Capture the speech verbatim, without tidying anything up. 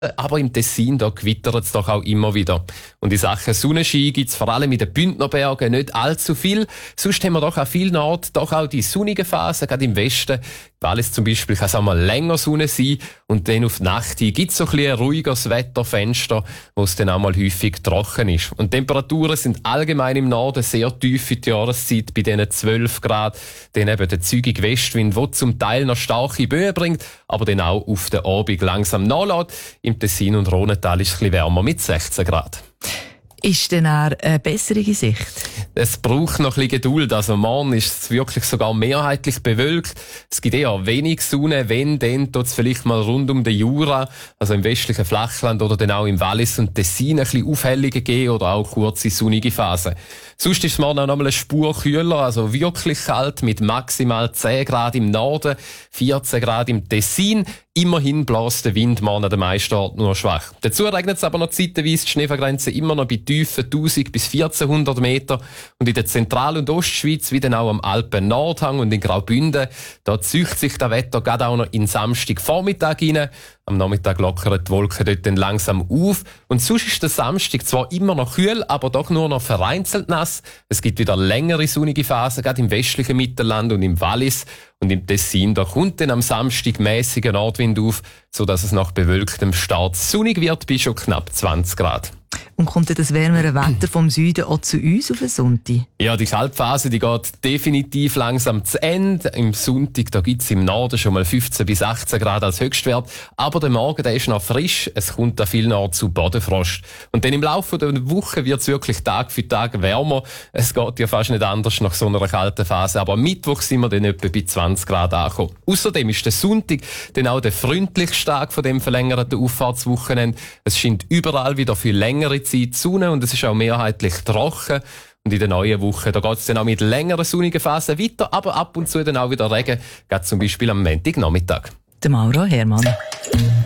aber im Tessin da gewittert es doch auch immer wieder. Und in Sachen Sonnenschein gibt es vor allem in den Bündnerbergen nicht allzu viel. Sonst haben wir doch an vielen Orten doch auch die sonnige Phase, gerade im Westen. Wallis zum Beispiel kann es auch mal länger Sonne sein und dann auf die Nacht gibt es so ein, ein ruhiges Wetterfenster, wo es dann auch mal häufig trocken ist. Und die Temperaturen sind allgemein im Norden sehr tief für die Jahreszeit, bei diesen zwölf Grad. Dann eben der zügige Westwind, der zum Teil noch starke Böen bringt, aber dann auch auf den Abend langsam nachlässt. Im Tessin und Rhontal ist es ein bisschen wärmer mit sechzehn Grad. Ist denn auch eine bessere Sicht? Es braucht noch ein bisschen Geduld. Also morgen ist es wirklich sogar mehrheitlich bewölkt. Es gibt eher wenig Sonne. Wenn, dann tut es vielleicht mal rund um den Jura, also im westlichen Flachland oder dann auch im Wallis und Tessin ein bisschen Aufhellungen geben oder auch kurze sonnige Phasen. Sonst ist es morgen auch noch mal eine Spur kühler, also wirklich kalt mit maximal zehn Grad im Norden, vierzehn Grad im Tessin. Immerhin bläst der Wind morgen an den meisten Orten nur schwach. Dazu regnet es aber noch zeitweise, die Schneefallgrenze immer noch bei Tiefen tausend bis vierzehnhundert Meter. Und in der Zentral- und Ostschweiz, wie dann auch am Alpen-Nordhang und in Graubünden, da zieht sich das Wetter gerade auch noch in Samstagvormittag hinein. Am Nachmittag lockern die Wolken dort dann langsam auf. Und sonst ist der Samstag zwar immer noch kühl, aber doch nur noch vereinzelt nass. Es gibt wieder längere sonnige Phasen, gerade im westlichen Mittelland und im Wallis. Und im Tessin, da kommt dann am Samstag mäßiger Nordwind auf, sodass es nach bewölktem Start sonnig wird bei schon knapp zwanzig Grad. Und kommt dann das wärmere Wetter vom Süden auch zu uns auf den Sonntag? Ja, die Kaltphase, die geht definitiv langsam zu Ende. Im Sonntag, da gibt's im Norden schon mal fünfzehn bis achtzehn Grad als Höchstwert. Aber der Morgen, der ist noch frisch. Es kommt an vielen Orten zu Bodenfrost. Und dann im Laufe der Woche wird's wirklich Tag für Tag wärmer. Es geht ja fast nicht anders nach so einer kalten Phase. Aber am Mittwoch sind wir dann etwa bei zwanzig Grad angekommen. Außerdem ist der Sonntag dann auch der freundlichste Tag von dem verlängerten Auffahrtswochenende. Es scheint überall wieder für längere Zeit die Sonne und es ist auch mehrheitlich trocken. Und in der neuen Woche, da geht es dann auch mit längeren sonnigen Phasen weiter, aber ab und zu dann auch wieder Regen, gerade zum Beispiel am Montagnachmittag. Der Mauro Hermann.